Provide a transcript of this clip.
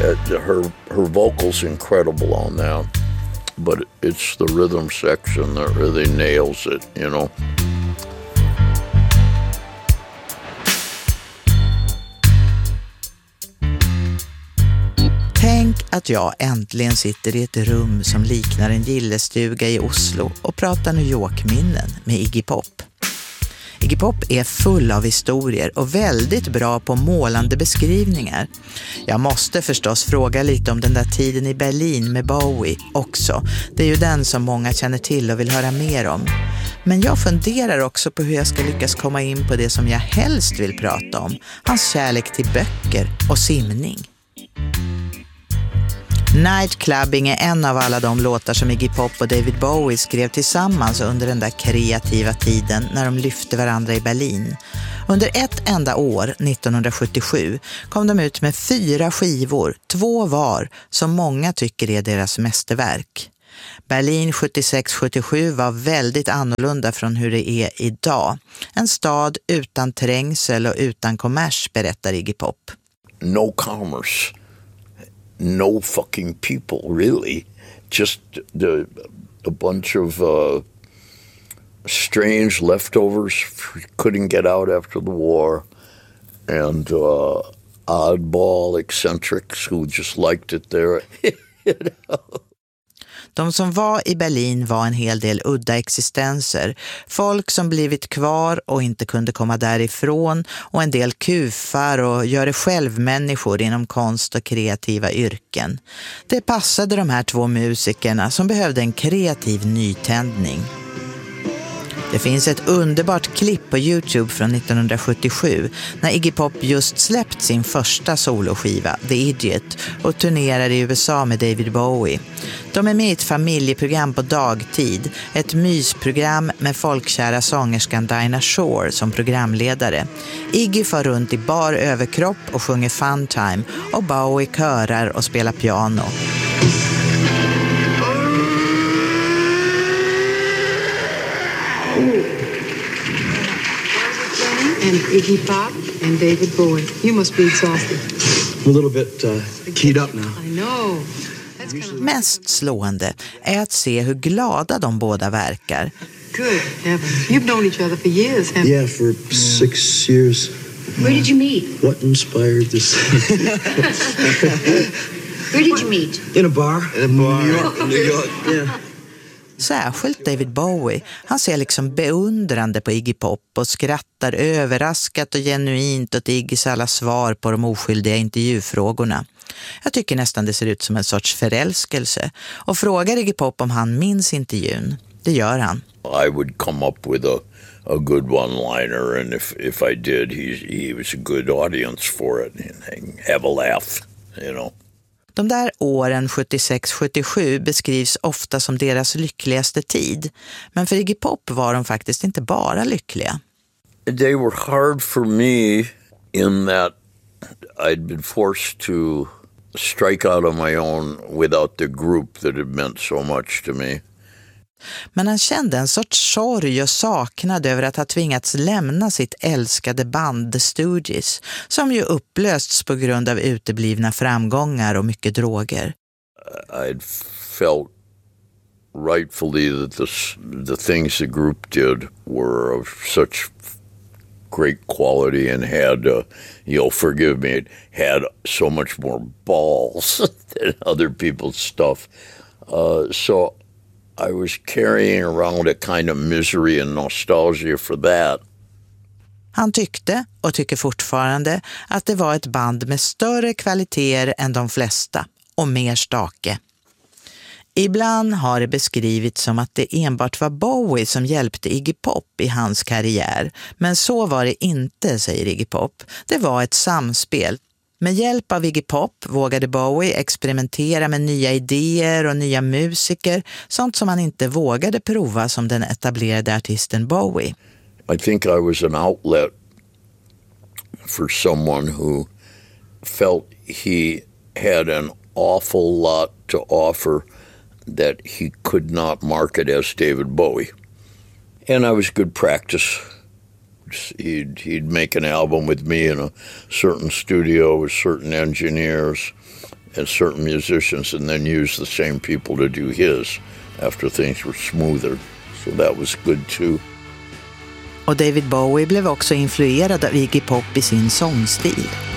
Her vocal's incredible on that, but it's the rhythm section that really nails it, you know. Tänk att jag äntligen sitter i ett rum som liknar en gillestuga i Oslo och pratar New York-minnen med Iggy Pop. Iggy Pop är full av historier och väldigt bra på målande beskrivningar. Jag måste förstås fråga lite om den där tiden i Berlin med Bowie också. Det är ju den som många känner till och vill höra mer om. Men jag funderar också på hur jag ska lyckas komma in på det som jag helst vill prata om. Hans kärlek till böcker och simning. Nightclubbing är en av alla de låtar som Iggy Pop och David Bowie skrev tillsammans under den där kreativa tiden när de lyfte varandra i Berlin. Under ett enda år, 1977, kom de ut med 4 skivor, 2 var, som många tycker är deras mästerverk. Berlin 76-77 var väldigt annorlunda från hur det är idag. En stad utan trängsel och utan kommers, berättar Iggy Pop. No commerce. No fucking people, really. Just a bunch of strange leftovers couldn't get out after the war, and oddball eccentrics who just liked it there. You know? De som var i Berlin var en hel del udda existenser. Folk som blivit kvar och inte kunde komma därifrån, och en del kufar och gör det själv-människor inom konst och kreativa yrken. Det passade de här 2 musikerna som behövde en kreativ nytändning. Det finns ett underbart klipp på YouTube från 1977 när Iggy Pop just släppt sin första soloskiva, The Idiot, och turnerar i USA med David Bowie. De är med i ett familjeprogram på dagtid, ett mysprogram med folkkära sångerskan Dinah Shore som programledare. Iggy far runt i bar överkropp och sjunger Fun Time, och Bowie körar och spelar piano. And Iggy Pop and David Bowie. You must be exhausted. A little bit keyed up now. I know. Mest slående är att se hur glada de båda verkar. Good heavens. You've known each other for years, haven't you? Yeah, for 6 years. Where did you meet? What inspired this? Where did you meet? In a bar. In a bar. New York. Yeah. Särskilt David Bowie, han ser liksom beundrande på Iggy Pop och skrattar överraskat och genuint åt Iggys alla svar på de oskyldiga intervjufrågorna. Jag tycker nästan det ser ut som en sorts förälskelse, och frågar Iggy Pop om han minns intervjun. Det gör han. I would come up with a good one-liner, and if I did, he was a good audience for it, and have a laugh, you know. De där åren 76-77 beskrivs ofta som deras lyckligaste tid. Men för Iggy Pop var de faktiskt inte bara lyckliga. They were hard for me in that I'd been forced to strike out on my own without the group that had meant so much to me. Men han kände en sorts sorg och saknad över att ha tvingats lämna sitt älskade band The Stooges, som ju upplösts på grund av uteblivna framgångar och mycket droger. I'd felt rightfully that the things the group did were of such great quality and had, forgive me, had so much more balls than other people's stuff. So I was carrying around a kind of misery and nostalgia for that. Han tyckte, och tycker fortfarande, att det var ett band med större kvaliteter än de flesta och mer stake. Ibland har det beskrivits som att det enbart var Bowie som hjälpte Iggy Pop i hans karriär. Men så var det inte, säger Iggy Pop. Det var ett samspel. Med hjälp av Iggy Pop vågade Bowie experimentera med nya idéer och nya musiker, sånt som han inte vågade prova som den etablerade artisten Bowie. I think I was an outlet for someone who felt he had an awful lot to offer that he could not market as David Bowie. And I was good practice. He'd make an album with me in a certain studio with certain engineers, and certain musicians and then use the same people to do his after things were smoother. So that was good too. Och David Bowie blev också influerad av Iggy Pop i sin sångstil.